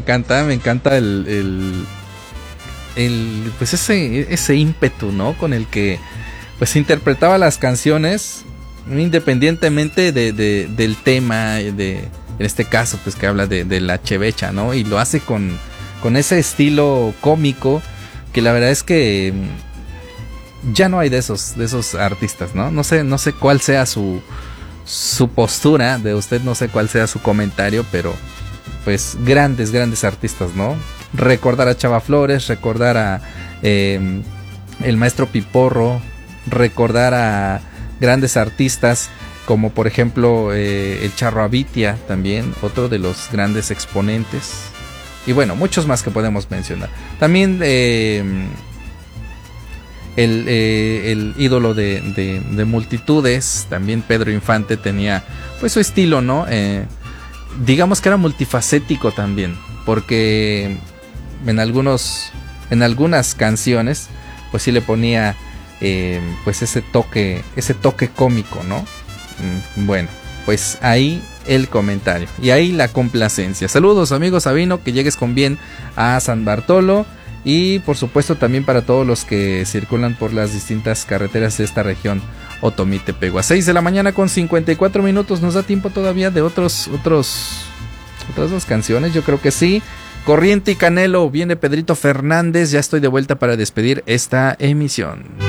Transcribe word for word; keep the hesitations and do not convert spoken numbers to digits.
encanta, me encanta el, el, el pues ese, ese ímpetu, ¿no? Con el que pues interpretaba las canciones, independientemente de, de, del tema, de, en este caso, pues que habla de, de la chevecha, ¿no? Y lo hace con, con ese estilo cómico, que la verdad es que ya no hay de esos, de esos artistas, ¿no? No sé, no sé cuál sea su, su postura de usted, no sé cuál sea su comentario, pero pues grandes, grandes artistas, ¿no? Recordar a Chava Flores, recordar a eh, el maestro Piporro, recordar a grandes artistas como por ejemplo eh, el Charro Avitia, también otro de los grandes exponentes, y bueno, muchos más que podemos mencionar. También eh, el, eh, el ídolo de, de, de multitudes, también Pedro Infante, tenía pues su estilo, ¿no? Eh, digamos que era multifacético también, porque en algunos en algunas canciones pues sí le ponía eh, pues ese toque ese toque cómico, ¿no? Bueno, pues ahí el comentario y ahí la complacencia. Saludos, amigos Sabino, que llegues con bien a San Bartolo, y por supuesto también para todos los que circulan por las distintas carreteras de esta región Otomí-Tepehua. seis de la mañana con cincuenta y cuatro minutos. ¿Nos da tiempo todavía de otros otros otras dos canciones? Yo creo que sí. Corriente y Canelo, viene Pedrito Fernández. Ya estoy de vuelta para despedir esta emisión.